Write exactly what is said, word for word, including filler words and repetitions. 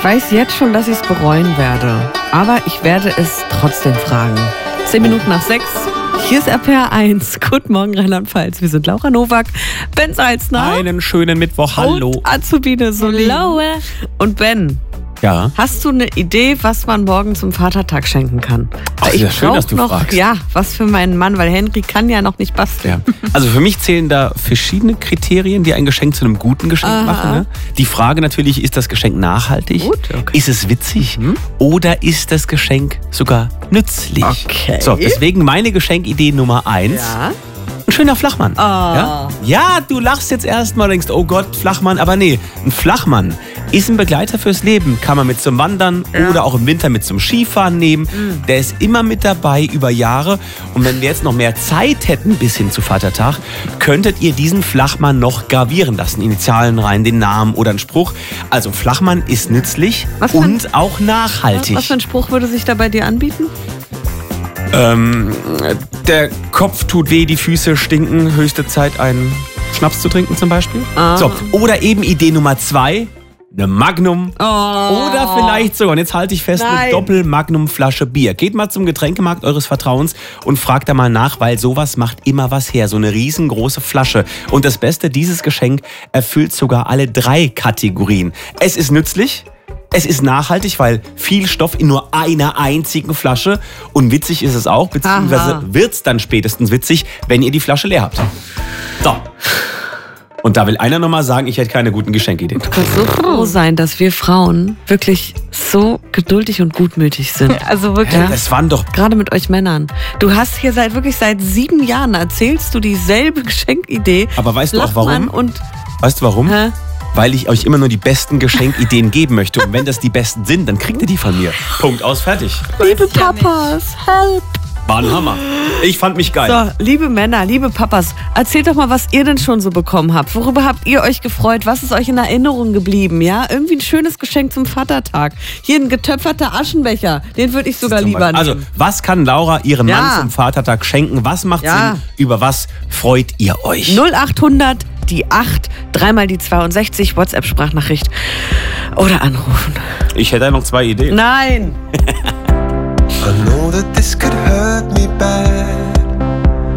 weiß jetzt schon, dass ich es bereuen werde. Aber ich werde es trotzdem fragen. Zehn Minuten nach sechs. Hier ist R P R eins. Guten Morgen, Rheinland-Pfalz. Wir sind Laura Nowak, Ben Salzner. Einen schönen Mittwoch. Hallo. Und Azubine Solin. Und Ben. Ja. Hast du eine Idee, was man morgen zum Vatertag schenken kann? Ach, ich ist ja schön, dass du noch, fragst. Ja, was für meinen Mann, weil Henry kann ja noch nicht basteln. Ja. Also für mich zählen da verschiedene Kriterien, die ein Geschenk zu einem guten Geschenk Aha. machen. Ne? Die Frage natürlich, ist das Geschenk nachhaltig? Gut, okay. Ist es witzig? Mhm. Oder ist das Geschenk sogar nützlich? Okay. So, deswegen meine Geschenkidee Nummer eins. Ja. Ein schöner Flachmann. Oh. Ja? ja, du lachst jetzt erstmal und denkst, oh Gott, Flachmann. Aber nee, ein Flachmann ist ein Begleiter fürs Leben. Kann man mit zum Wandern Ja. oder auch im Winter mit zum Skifahren nehmen. Mhm. Der ist immer mit dabei über Jahre. Und wenn wir jetzt noch mehr Zeit hätten bis hin zu Vatertag, könntet ihr diesen Flachmann noch gravieren lassen. Initialen rein, den Namen oder einen Spruch. Also Flachmann ist nützlich Was für- und auch nachhaltig. Was für ein Spruch würde sich da bei dir anbieten? Ähm, der Kopf tut weh, die Füße stinken. Höchste Zeit, einen Schnaps zu trinken zum Beispiel. Ah. So, oder eben Idee Nummer zwei, eine Magnum. Oh. Oder vielleicht sogar, und jetzt halte ich fest, Nein. eine Doppel-Magnum-Flasche Bier. Geht mal zum Getränkemarkt eures Vertrauens und fragt da mal nach, weil sowas macht immer was her. So eine riesengroße Flasche. Und das Beste, dieses Geschenk erfüllt sogar alle drei Kategorien. Es ist nützlich. Es ist nachhaltig, weil viel Stoff in nur einer einzigen Flasche. Und witzig ist es auch, beziehungsweise wird es dann spätestens witzig, wenn ihr die Flasche leer habt. So. Und da will einer nochmal sagen, ich hätte keine guten Geschenkideen. Du kannst so froh sein, dass wir Frauen wirklich so geduldig und gutmütig sind. Also wirklich. Hä, das waren doch... Gerade mit euch Männern. Du hast hier seit wirklich seit sieben Jahren erzählst du dieselbe Geschenkidee. Aber weißt du auch warum? Und, Weißt du warum? hä? Weil ich euch immer nur die besten Geschenkideen geben möchte. Und wenn das die besten sind, dann kriegt ihr die von mir. Punkt, aus, fertig. Liebe Papas, help! War ein Hammer. Ich fand mich geil. So, liebe Männer, liebe Papas, erzählt doch mal, was ihr denn schon so bekommen habt. Worüber habt ihr euch gefreut? Was ist euch in Erinnerung geblieben? Ja, irgendwie ein schönes Geschenk zum Vatertag. Hier ein getöpferter Aschenbecher. Den würde ich sogar Zum lieber Beispiel. nehmen. Also, was kann Laura ihrem Ja. Mann zum Vatertag schenken? Was macht Ja. Sinn? Über was freut ihr euch? null achthundert, die acht, dreimal die zweiundsechzig, WhatsApp-Sprachnachricht oder anrufen. Ich hätte noch zwei Ideen. Nein! I know that this could hurt me bad.